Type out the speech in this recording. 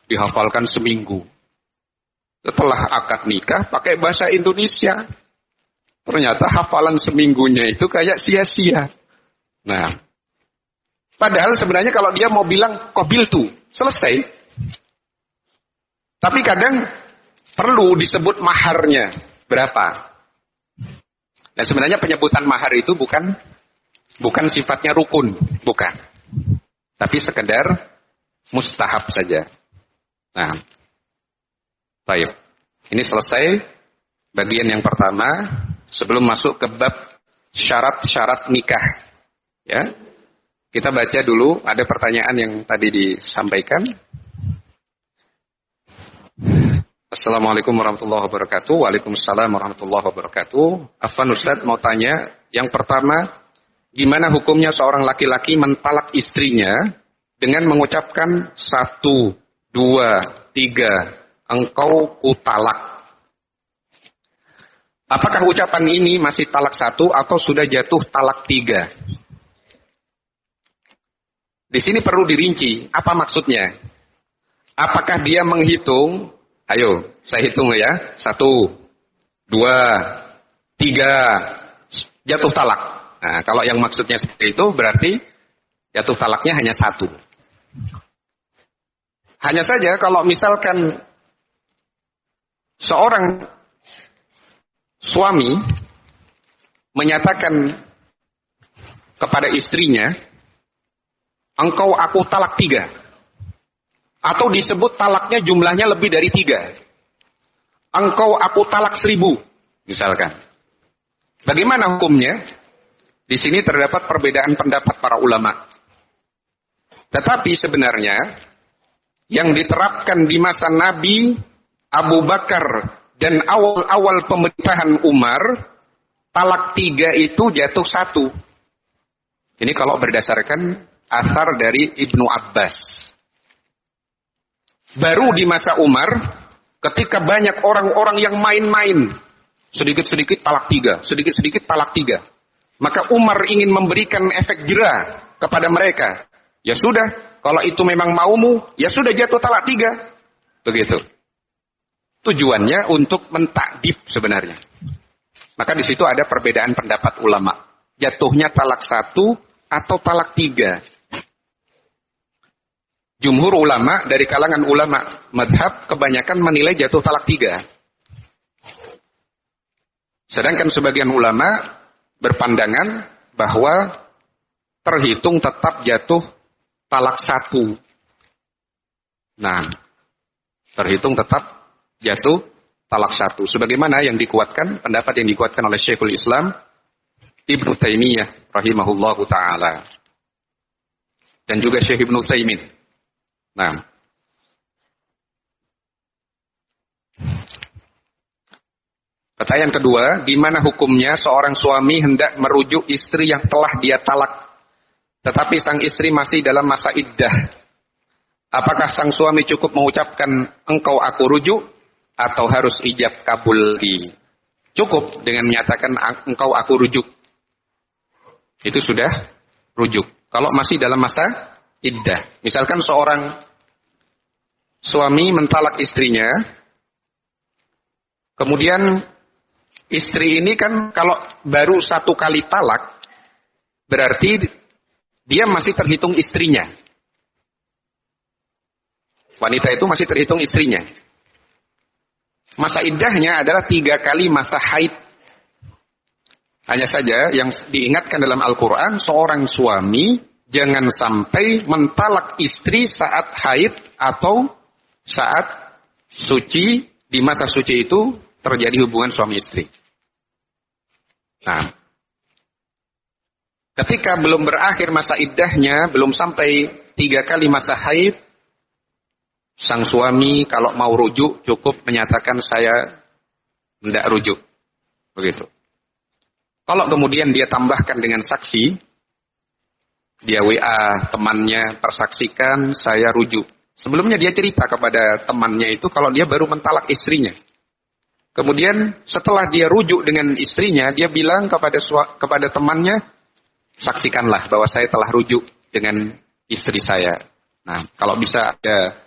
dihafalkan seminggu. Setelah akad nikah pakai bahasa Indonesia. Ternyata hafalan seminggunya itu kayak sia-sia. Nah, padahal sebenarnya kalau dia mau bilang qabiltu, selesai. Tapi kadang perlu disebut maharnya berapa. Nah, sebenarnya penyebutan mahar itu bukan sifatnya rukun, bukan. Tapi sekedar mustahab saja. Nah, baik. Ini selesai bagian yang pertama sebelum masuk ke bab syarat-syarat nikah. Ya. Kita baca dulu, ada pertanyaan yang tadi disampaikan. Assalamualaikum warahmatullahi wabarakatuh. Waalaikumsalam warahmatullahi wabarakatuh. Afwan Ustaz mau tanya, yang pertama, gimana hukumnya seorang laki-laki mentalak istrinya dengan mengucapkan 1, 2, 3, engkau kutalak. Apakah ucapan ini masih talak 1 atau sudah jatuh talak 3? Di sini perlu dirinci, apa maksudnya? Apakah dia menghitung, ayo saya hitung ya, 1, 2, 3, jatuh talak. Nah, kalau yang maksudnya seperti itu berarti jatuh talaknya hanya 1. Hanya saja kalau misalkan seorang suami menyatakan kepada istrinya, engkau aku talak 3. Atau disebut talaknya jumlahnya lebih dari 3. Engkau aku talak 1000. Misalkan. Bagaimana hukumnya? Di sini terdapat perbedaan pendapat para ulama. Tetapi sebenarnya yang diterapkan di masa Nabi, Abu Bakar, dan awal-awal pemerintahan Umar, talak 3 itu jatuh 1. Ini kalau berdasarkan asar dari Ibnu Abbas. Baru di masa Umar, ketika banyak orang-orang yang main-main, sedikit-sedikit talak 3, sedikit-sedikit talak 3. Maka Umar ingin memberikan efek jera kepada mereka. Ya sudah, kalau itu memang maumu, ya sudah jatuh talak 3. Begitu. Tujuannya untuk mentakdib sebenarnya. Maka di situ ada perbedaan pendapat ulama. Jatuhnya talak 1 atau talak 3. Jumhur ulama dari kalangan ulama madhab kebanyakan menilai jatuh talak 3. Sedangkan sebagian ulama berpandangan bahwa terhitung tetap jatuh talak 1. Nah, terhitung tetap jatuh talak 1. Sebagaimana yang dikuatkan, pendapat yang dikuatkan oleh Syekhul Islam Ibnu Taimiyah rahimahullahu ta'ala. Dan juga Syekh Ibnu Taimin. Nah, pertanyaan kedua, di mana hukumnya seorang suami hendak merujuk istri yang telah dia talak, tetapi sang istri masih dalam masa iddah? Apakah sang suami cukup mengucapkan engkau aku rujuk, atau harus ijab kabul di? Cukup dengan menyatakan engkau aku rujuk. Itu sudah rujuk. Kalau masih dalam masa iddah. Misalkan seorang suami mentalak istrinya, kemudian istri ini kan kalau baru 1 kali talak, berarti dia masih terhitung istrinya. Wanita itu masih terhitung istrinya. Masa iddahnya adalah 3 kali masa haid. Hanya saja yang diingatkan dalam Al-Quran, seorang suami jangan sampai mentalak istri saat haid atau saat suci, di mata suci itu terjadi hubungan suami istri. Nah, ketika belum berakhir masa iddahnya, belum sampai 3 kali masa haid, sang suami kalau mau rujuk cukup menyatakan saya hendak rujuk. Begitu. Kalau kemudian dia tambahkan dengan saksi, dia WA temannya, persaksikan saya rujuk. Sebelumnya dia cerita kepada temannya itu kalau dia baru mentalak istrinya. Kemudian setelah dia rujuk dengan istrinya, dia bilang kepada temannya, saksikanlah bahwa saya telah rujuk dengan istri saya. Nah, kalau bisa ada